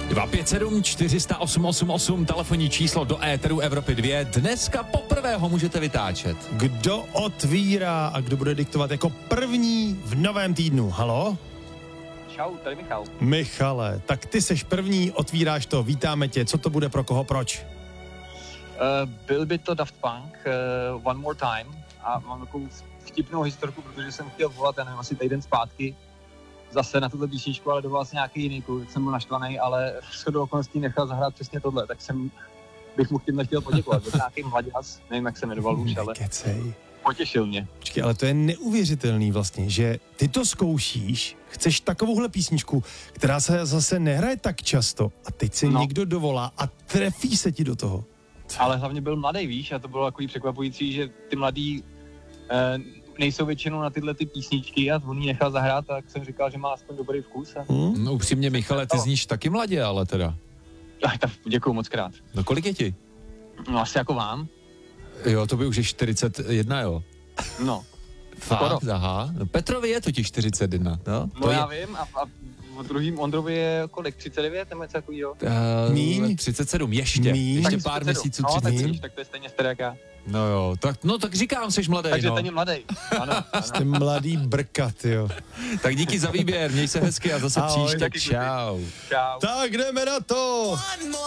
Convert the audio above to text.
257 408 88, telefonní číslo do éteru Evropy 2. Dneska poprvé ho můžete vytáčet. Kdo otvírá a kdo bude diktovat jako první v novém týdnu? Halo? Čau, tady Michal. Michale, tak ty seš první, otvíráš to, vítáme tě. Co to bude, pro koho, proč? Byl by to Daft Punk, One More Time, a mám takovou vtipnou historku, protože jsem chtěl volat, já nevím, asi týden zpátky, zase na tuto písničku, ale dovolal jsem nějaký jiný kluk, tak jsem byl naštvaný, ale shodou okolností nechal zahrát přesně tohle, tak bych mu tímhle chtěl poděkovat. Byl nějaký mladěz, nevím, jak se jmenoval už, ale potěšil mě. Počkej, ale to je neuvěřitelný vlastně, že ty to zkoušíš, chceš takovouhle písničku, která se zase nehraje tak často a teď se někdo dovolá a trefí se ti do toho. Ale hlavně byl mladý, víš, a to bylo takový překvapující, že ty mladí nejsou většinou na tyhle ty písničky a on ji nechal zahrát, tak jsem říkal, že má aspoň dobrý vkus. No upřímně, Michale, ty zníš taky mladě, ale teda. Děkuju moc krát. No kolik je ti? No asi jako vám. Jo, to by už je 41, jo. No. Fakt, aha. No, Petrovi je totiž 41, no. No já vím, a druhým Ondrovi je kolik, 39 nebo něco takovýho? Míň? 37, ještě. Míň? Ještě pár měsíců, no, 30. tak to je stejně starý jak já. No jo, tak říkám, seš mladý, Takže no. stejně mladý. Ano. Jste mladý brkat, jo. Tak díky za výběr, měj se hezky a zase Ahoj, příště. taky Čau. Čau. Tak jdeme na to!